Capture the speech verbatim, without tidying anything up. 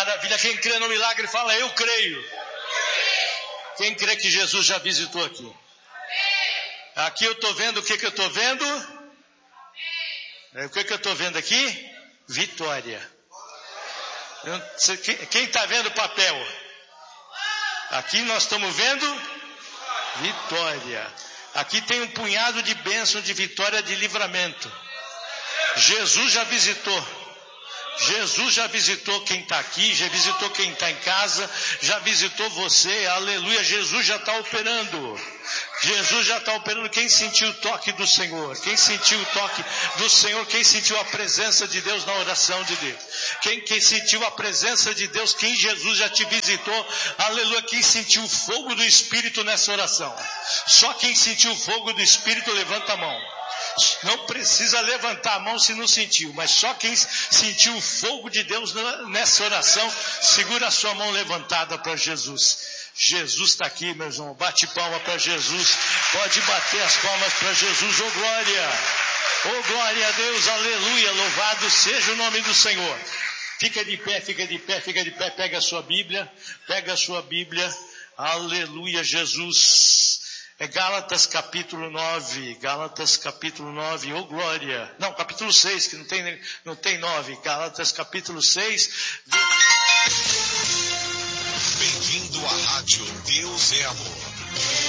Maravilha. Quem crê no milagre, fala, eu creio. Quem crê que Jesus já visitou aqui? Aqui eu estou vendo, o que que eu estou vendo? O que que eu estou vendo aqui? Vitória. Eu, quem está vendo o papel? Aqui nós estamos vendo vitória. Aqui tem um punhado de bênção, de vitória, de livramento. Jesus já visitou. Jesus já visitou quem está aqui, já visitou quem está em casa, já visitou você, aleluia, Jesus já está operando, Jesus já está operando. Quem sentiu o toque do Senhor, quem sentiu o toque do Senhor, quem sentiu a presença de Deus na oração de Deus, quem, quem sentiu a presença de Deus, quem Jesus já te visitou, aleluia, quem sentiu o fogo do Espírito nessa oração, só quem sentiu o fogo do Espírito levanta a mão. Não precisa levantar a mão se não sentiu, mas só quem sentiu o fogo de Deus nessa oração, segura a sua mão levantada para Jesus. Jesus está aqui, meu irmão, bate palma para Jesus, pode bater as palmas para Jesus, ô glória, ô glória a Deus, aleluia, louvado seja o nome do Senhor. Fica de pé, fica de pé, fica de pé, pega a sua Bíblia, pega a sua Bíblia, aleluia, Jesus. É Gálatas capítulo nove, Gálatas capítulo nove, ô glória, não, capítulo seis, que não tem, não tem nove, Gálatas capítulo seis. Bem-vindo à rádio Deus é Amor.